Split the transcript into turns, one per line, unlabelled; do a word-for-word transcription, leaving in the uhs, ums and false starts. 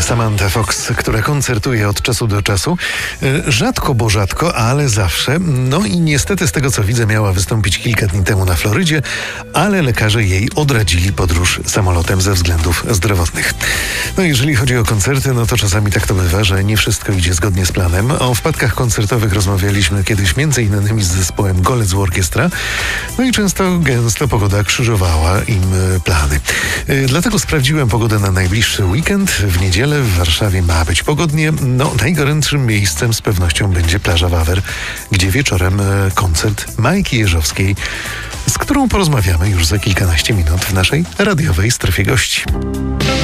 Samantha Fox, która koncertuje od czasu do czasu. Rzadko, bo rzadko, ale zawsze. No i niestety z tego co widzę miała wystąpić kilka dni temu na Florydzie, ale lekarze jej odradzili podróż samolotem ze względów zdrowotnych. No jeżeli chodzi o koncerty, no to czasami tak to bywa, że nie wszystko idzie zgodnie z planem. O wpadkach koncertowych rozmawialiśmy kiedyś między innymi z zespołem Golec Orkiestra. No i często gęsto pogoda krzyżowała im plany. Dlatego sprawdziłem pogodę na najbliższy weekend. W niedzielę w Warszawie ma być pogodnie. No, najgorętszym miejscem z pewnością będzie plaża Wawer, gdzie wieczorem koncert Majki Jeżowskiej, z którą porozmawiamy już za kilkanaście minut w naszej radiowej strefie gości.